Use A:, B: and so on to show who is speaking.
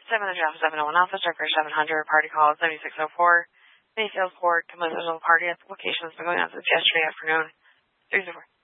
A: 7 Alpha 701 Alpha, Striker 700, party call 7604, Mayfield Court, Commercial Party. Application has been going on since yesterday afternoon. 304.